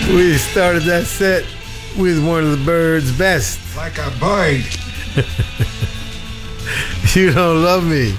We started that set with one of the Byrds' best. Like a bird. You Don't Love Me.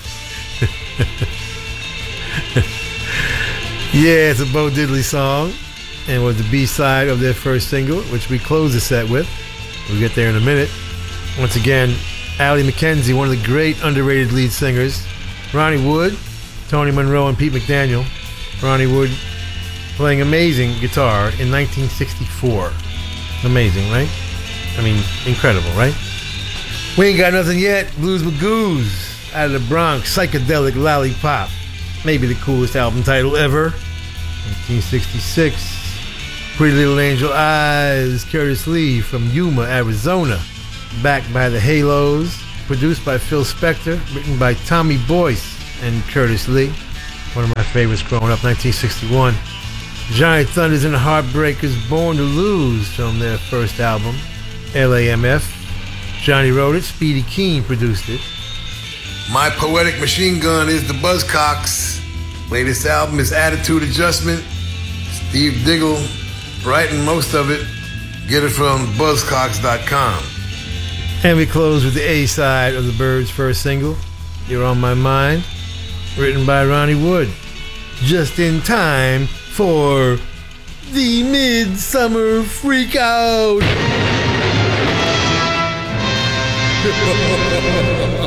Yeah, it's a Bo Diddley song and was the B-side of their first single, which we closed the set with. We'll get there in a minute. Once again, Allie McKenzie, one of the great underrated lead singers. Ronnie Wood, Tony Monroe, and Pete McDaniel. Ronnie Wood playing amazing guitar in 1964. Amazing, right? I mean, incredible, right? We Ain't Got Nothing Yet, Blues Magoos, out of the Bronx, Psychedelic Lollipop. Maybe the coolest album title ever. 1966. Pretty Little Angel Eyes, Curtis Lee from Yuma, Arizona. Backed by the Halos. Produced by Phil Spector. Written by Tommy Boyce and Curtis Lee. One of my favorites growing up, 1961. Johnny Thunders and the Heartbreakers, Born to Lose, from their first album, LAMF. Johnny wrote it, Speedy Keen produced it. My Poetic Machine Gun is the Buzzcocks. Latest album is Attitude Adjustment. Steve Diggle writing most of it. Get it from buzzcocks.com. And we close with the A-side of the Byrds' first single, You're on My Mind, written by Ronnie Wood. Just in time for the Midsummer Freakout.